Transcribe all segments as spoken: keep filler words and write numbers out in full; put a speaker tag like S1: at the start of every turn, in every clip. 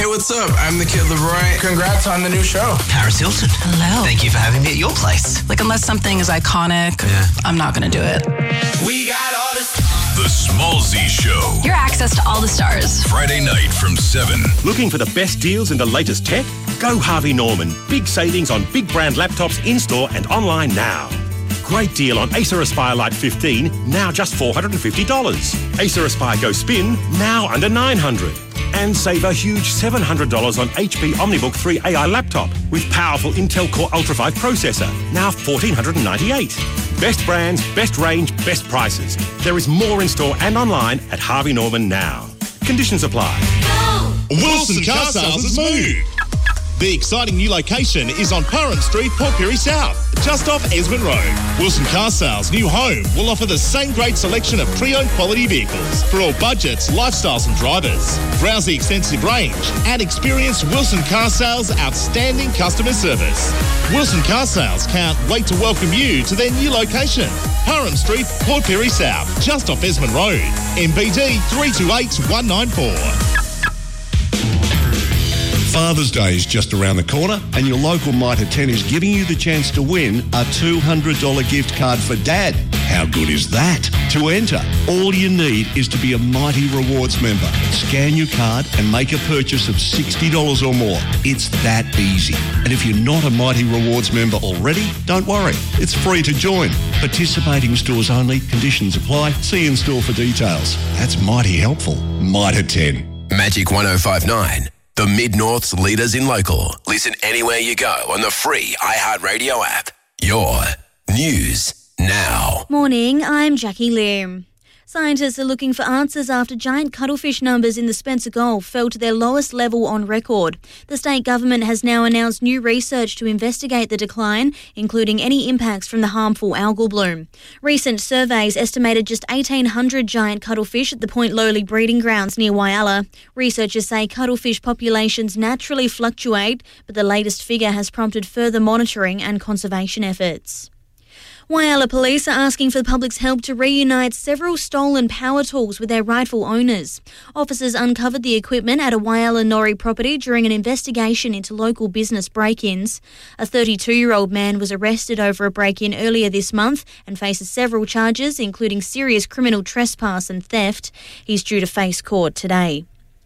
S1: what's up? I'm the Kid Leroy. Congrats on the new show.
S2: Paris Hilton.
S3: Hello.
S2: Thank you for having me at your place.
S3: Like, unless something is iconic,
S2: yeah.
S3: I'm not going to do it.
S1: We got all this.
S4: The Small Z Show.
S5: Your access to all the stars.
S4: Friday night from seven.
S6: Looking for the best deals and the latest tech? Go Harvey Norman. Big savings on big brand laptops in-store and online now. Great deal on Acer Aspire Lite fifteen, now just four hundred fifty dollars. Acer Aspire Go Spin, now under nine hundred dollars. And save a huge seven hundred dollars on H P OmniBook three A I laptop with powerful Intel Core Ultra five processor, now one thousand four hundred ninety-eight dollars. Best brands, best range, best prices. There is more in store and online at Harvey Norman now. Conditions apply.
S7: Wilson Car Sales has moved. The exciting new location is on Parham Street, Port Pirie South, just off Esmond Road. Wilson Car Sales' new home will offer the same great selection of pre-owned quality vehicles for all budgets, lifestyles and drivers. Browse the extensive range and experience Wilson Car Sales' outstanding customer service. Wilson Car Sales can't wait to welcome you to their new location. Parham Street, Port Pirie South, just off Esmond Road. M B D three two eight one nine four.
S8: Father's Day is just around the corner and your local Mitre ten is giving you the chance to win a two hundred dollars gift card for Dad. How good is that? To enter, all you need is to be a Mighty Rewards member. Scan your card and make a purchase of sixty dollars or more. It's that easy. And if you're not a Mighty Rewards member already, don't worry. It's free to join. Participating stores only. Conditions apply. See in store for details. That's mighty helpful. Mitre ten.
S4: Magic one oh five nine. The Mid-North's leaders in local. Listen anywhere you go on the free iHeartRadio app. Your news now.
S9: Morning, I'm Jackie Lim. Scientists are looking for answers after giant cuttlefish numbers in the Spencer Gulf fell to their lowest level on record. The state government has now announced new research to investigate the decline, including any impacts from the harmful algal bloom. Recent surveys estimated just eighteen hundred giant cuttlefish at the Point Lowly breeding grounds near Whyalla. Researchers say cuttlefish populations naturally fluctuate, but the latest figure has prompted further monitoring and conservation efforts. Whyalla police are asking for the public's help to reunite several stolen power tools with their rightful owners. Officers uncovered the equipment at a Whyalla Norrie property during an investigation into local business break-ins. A thirty-two-year-old man was arrested over a break-in earlier this month and faces several charges, including serious criminal trespass and theft. He's due to face court today.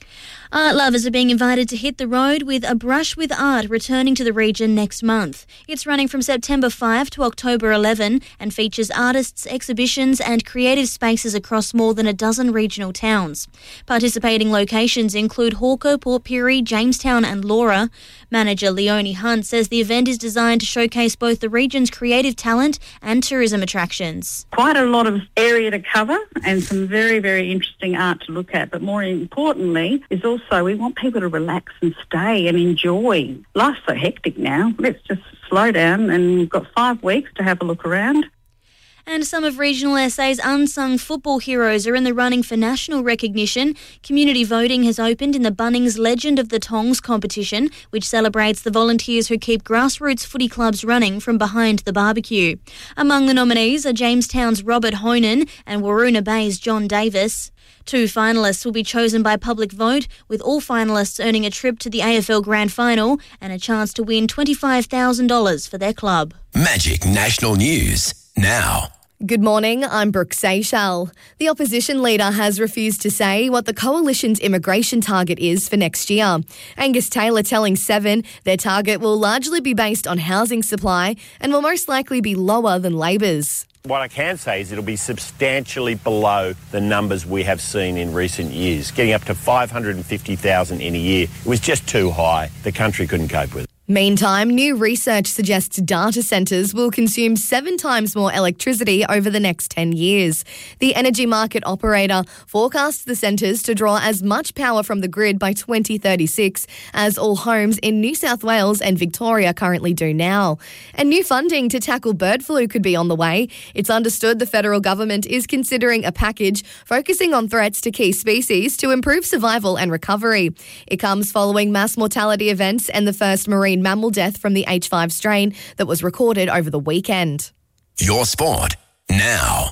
S9: Art lovers are being invited to hit the road with A Brush with Art returning to the region next month. It's running from September fifth to October eleventh and features artists, exhibitions and creative spaces across more than a dozen regional towns. Participating locations include Hawker, Port Pirie, Jamestown and Laura. Manager Leonie Hunt says the event is designed to showcase both the region's creative talent and tourism attractions.
S10: Quite a lot of area to cover and some very, very interesting art to look at, but more importantly is also So we want people to relax and stay and enjoy. Life's so hectic now. Let's just slow down, and we've got five weeks to have a look around.
S9: And some of Regional S A's unsung football heroes are in the running for national recognition. Community voting has opened in the Bunnings Legend of the Tongs competition, which celebrates the volunteers who keep grassroots footy clubs running from behind the barbecue. Among the nominees are Jamestown's Robert Honan and Waroona Bay's John Davis. Two finalists will be chosen by public vote, with all finalists earning a trip to the A F L Grand Final and a chance to win twenty-five thousand dollars for their club.
S4: Magic National News now.
S11: Good morning, I'm Brooke Seychelles. The opposition leader has refused to say what the coalition's immigration target is for next year. Angus Taylor telling Seven their target will largely be based on housing supply and will most likely be lower than Labor's.
S12: What I can say is it'll be substantially below the numbers we have seen in recent years. Getting up to five hundred fifty thousand in a year, it was just too high. The country couldn't cope with it.
S11: Meantime, new research suggests data centres will consume seven times more electricity over the next ten years. The energy market operator forecasts the centres to draw as much power from the grid by twenty thirty-six as all homes in New South Wales and Victoria currently do now. And new funding to tackle bird flu could be on the way. It's understood the federal government is considering a package focusing on threats to key species to improve survival and recovery. It comes following mass mortality events and the first marine mammal death from the H five strain that was recorded over the weekend.
S4: Your sport now.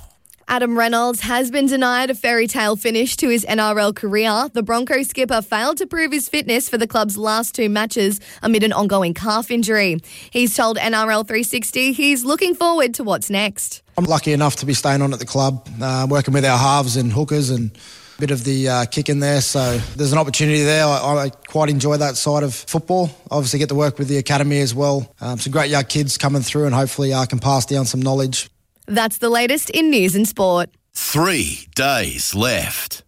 S11: Adam Reynolds has been denied a fairy tale finish to his N R L career. The Broncos skipper failed to prove his fitness for the club's last two matches amid an ongoing calf injury. He's told N R L three sixty he's looking forward to what's nest.
S2: I'm lucky enough to be staying on at the club, uh, working with our halves and hookers and a bit of the uh, kick in there. So there's an opportunity there. I, I quite enjoy that side of football. Obviously get to work with the academy as well. Um, some great young kids coming through and hopefully I uh, can pass down some knowledge.
S11: That's the latest in news and sport.
S4: Three days left.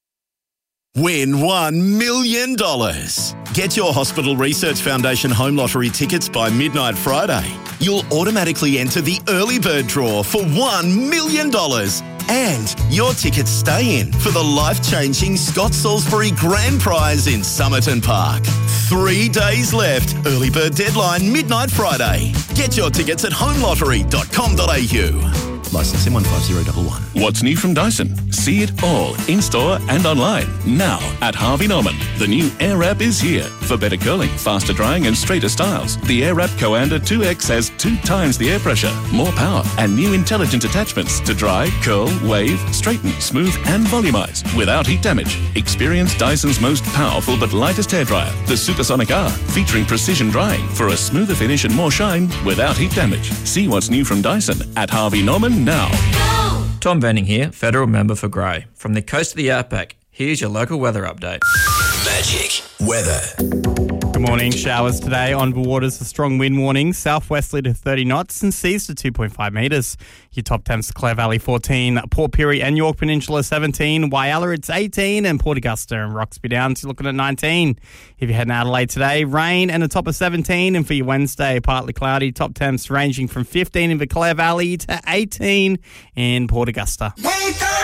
S4: Win one million dollars. Get your Hospital Research Foundation Home Lottery tickets by midnight Friday. You'll automatically enter the early bird draw for one million dollars. And your tickets stay in for the life-changing Scott Salisbury Grand Prize in Somerton Park. Three days left. Early bird deadline midnight Friday. Get your tickets at home lottery dot com dot a u. Licence M one five zero one one.
S6: What's new from Dyson? See it all in-store and online. Now at Harvey Norman. The new Airwrap is here for better curling, faster drying and straighter styles. The Airwrap Coanda two X has two times the air pressure, more power and new intelligent attachments to dry, curl, wave, straighten, smooth and volumize without heat damage. Experience Dyson's most powerful but lightest hairdryer, the Supersonic R, featuring precision drying for a smoother finish and more shine without heat damage. See what's new from Dyson at Harvey Norman now.
S13: Tom Venning here, federal member for Grey. From the coast of the outback, here's your local weather update.
S4: Magic weather.
S14: Good morning. Showers today on the waters. A strong wind warning. Southwesterly to thirty knots and seas to two point five metres. Your top temps: Clare Valley fourteen, Port Pirie and York Peninsula seventeen, Whyalla it's eighteen, and Port Augusta and Roxby Downs you're looking at nineteen. If you're heading to Adelaide today, rain and a top of seventeen. And for your Wednesday, partly cloudy. Top temps ranging from fifteen in the Clare Valley to eighteen in Port Augusta.
S1: Wake up!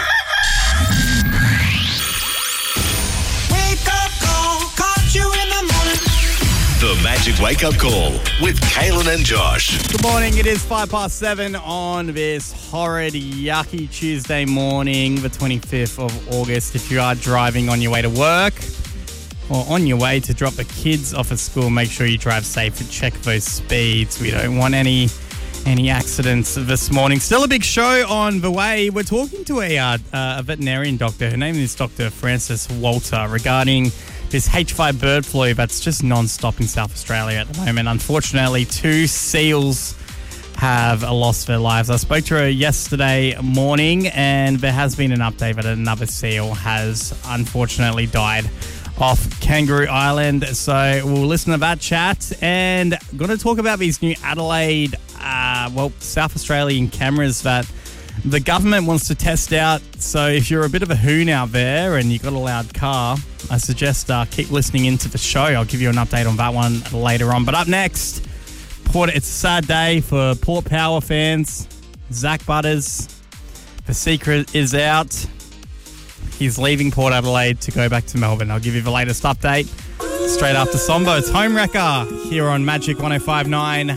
S1: Wake up, call. Caught you in the morning.
S4: The Magic Wake Up Call with Kaylin and Josh.
S14: Good morning. It is five past seven on this horrid, yucky Tuesday morning, the twenty-fifth of August. If you are driving on your way to work or on your way to drop the kids off at school, make sure you drive safe and check those speeds. We don't want any any accidents this morning. Still a big show on the way. We're talking to a, uh, a veterinarian doctor. Her name is Doctor Frances Walter regarding this H five bird flu that's just non-stop in South Australia at the moment. Unfortunately, two seals have lost their lives. I spoke to her yesterday morning and there has been an update that another seal has unfortunately died off Kangaroo Island. So we'll listen to that chat and going to talk about these new Adelaide, uh, well, South Australian cameras that the government wants to test out. So if you're a bit of a hoon out there and you've got a loud car, I suggest uh, keep listening into the show. I'll give you an update on that one later on. But up next, Port, it's a sad day for Port Power fans. Zach Butters, the secret is out. He's leaving Port Adelaide to go back to Melbourne. I'll give you the latest update straight after Sombo. It's Home Wrecker here on Magic one oh five point nine.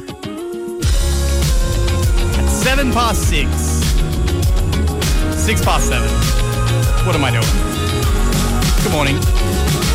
S14: At seven past six. Six past seven. What am I doing? Good morning.